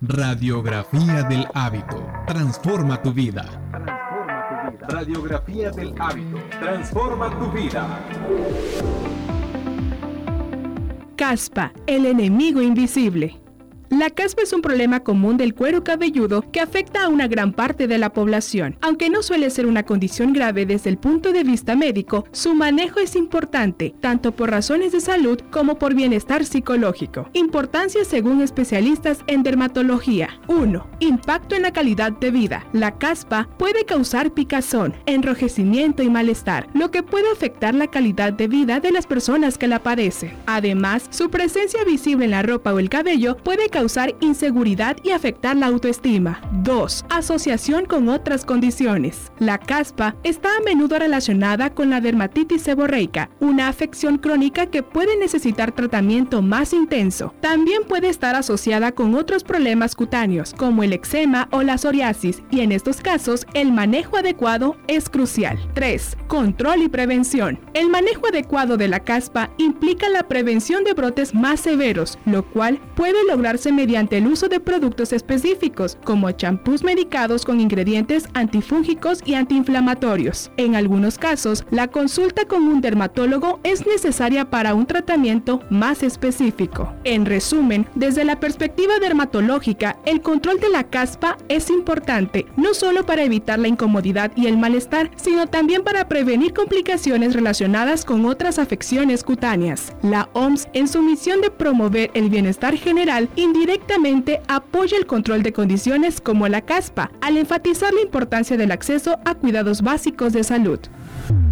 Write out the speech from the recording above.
Radiografía del hábito. Transforma tu vida. Radiografía del hábito. Transforma tu vida. Caspa, el enemigo invisible. La caspa es un problema común del cuero cabelludo que afecta a una gran parte de la población. Aunque no suele ser una condición grave desde el punto de vista médico, su manejo es importante, tanto por razones de salud como por bienestar psicológico. Importancia según especialistas en dermatología. 1. Impacto en la calidad de vida. La caspa puede causar picazón, enrojecimiento y malestar, lo que puede afectar la calidad de vida de las personas que la padecen. Además, su presencia visible en la ropa o el cabello puede causar inseguridad y afectar la autoestima. 2. Asociación con otras condiciones. La caspa está a menudo relacionada con la dermatitis seborreica, una afección crónica que puede necesitar tratamiento más intenso. También puede estar asociada con otros problemas cutáneos, como el eczema o la psoriasis, y en estos casos, el manejo adecuado es crucial. 3. Control y prevención. El manejo adecuado de la caspa implica la prevención de brotes más severos, lo cual puede lograrse mediante el uso de productos específicos, como champús medicados con ingredientes antifúngicos y antiinflamatorios. En algunos casos, la consulta con un dermatólogo es necesaria para un tratamiento más específico. En resumen, desde la perspectiva dermatológica, el control de la caspa es importante, no solo para evitar la incomodidad y el malestar, sino también para prevenir complicaciones relacionadas con otras afecciones cutáneas. La OMS, en su misión de promover el bienestar general, indirectamente apoya el control de condiciones como la caspa, al enfatizar la importancia del acceso a cuidados básicos de salud.